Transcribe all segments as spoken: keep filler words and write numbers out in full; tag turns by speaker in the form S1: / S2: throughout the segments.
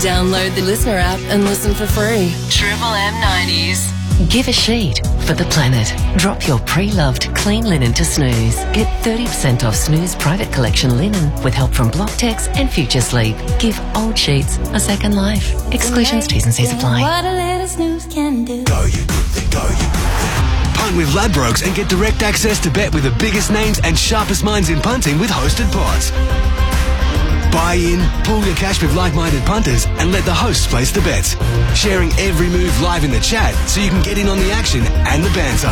S1: Download the Listener app and listen for free. Triple M nineties.
S2: Give a sheet for the planet. Drop your pre-loved clean linen to Snooze. Get thirty percent off Snooze private collection linen with help from Blocktex and Future Sleep. Give old sheets a second life. Exclusions, T's and C's apply.
S3: What a little snooze can do.
S4: Go you good thing, go you good thing. Punt with Ladbrokes and get direct access to bet with the biggest names and sharpest minds in punting with hosted pods. Buy in, pool your cash with like-minded punters and let the hosts place the bets. Sharing every move live in the chat so you can get in on the action and the banter.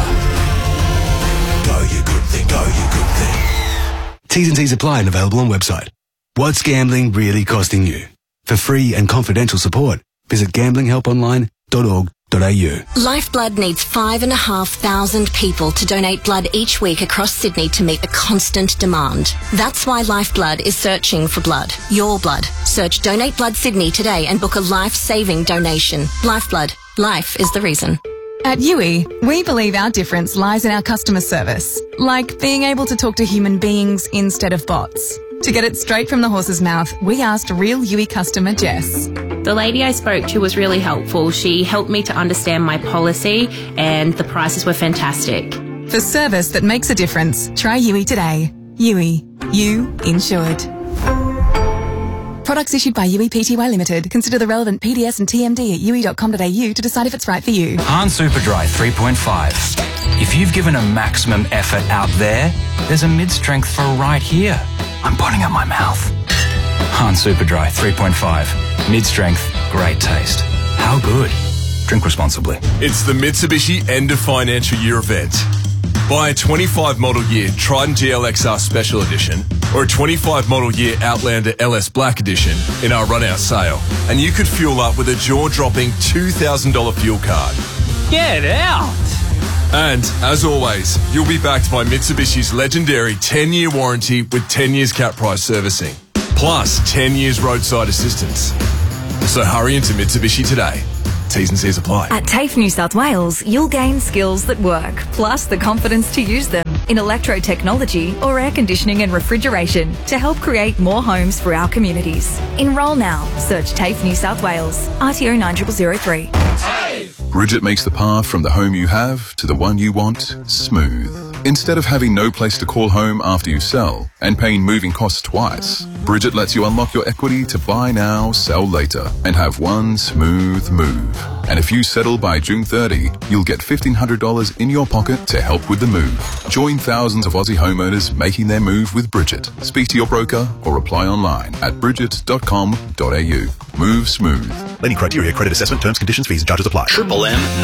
S4: Go you good thing, go you good thing. T's and C's apply and available on website. What's gambling really costing you? For free and confidential support, visit gambling help online dot org dot a u.
S5: Lifeblood needs five and a half thousand people to donate blood each week across Sydney to meet the constant demand. That's why Lifeblood is searching for blood. Your blood. Search Donate Blood Sydney today and book a life-saving donation. Lifeblood. Life is the reason.
S6: At U I, we believe our difference lies in our customer service, like being able to talk to human beings instead of bots. To get it straight from the horse's mouth, we asked real U I customer Jess.
S7: The lady I spoke to was really helpful. She helped me to understand my policy and the prices were fantastic.
S6: For service that makes a difference, try U I today. U I. You insured. Products issued by U I Pty Limited. Consider the relevant P D S and T M D at u i dot com dot a u to decide if it's right for you.
S8: Hahn Superdry three point five. If you've given a maximum effort out there, there's a mid-strength for right here. I'm putting up my mouth. Hahn Superdry three point five. Mid-strength, great taste. How good? Drink responsibly.
S9: It's the Mitsubishi End of Financial Year event. Buy a twenty-five model year Triton G L X R Special Edition or a twenty-five model year Outlander L S Black Edition in our run-out sale, and you could fuel up with a jaw-dropping two thousand dollars fuel card.
S8: Get out!
S9: And, as always, you'll be backed by Mitsubishi's legendary ten-year warranty with ten years cap price servicing, plus ten years roadside assistance. So hurry into Mitsubishi today. T's and C's apply.
S10: At TAFE New South Wales, you'll gain skills that work, plus the confidence to use them in electro-technology or air conditioning and refrigeration to help create more homes for our communities. Enrol now. Search TAFE New South Wales. R T O nine zero zero zero three.
S11: Bridget makes the path from the home you have to the one you want smooth. Instead of having no place to call home after you sell and paying moving costs twice, Bridget lets you unlock your equity to buy now, sell later, and have one smooth move. And if you settle by June thirtieth, you'll get fifteen hundred dollars in your pocket to help with the move. Join thousands of Aussie homeowners making their move with Bridget. Speak to your broker or apply online at bridget dot com dot a u. Move smooth.
S12: Any criteria, credit assessment, terms, conditions, fees and charges apply.
S13: Triple M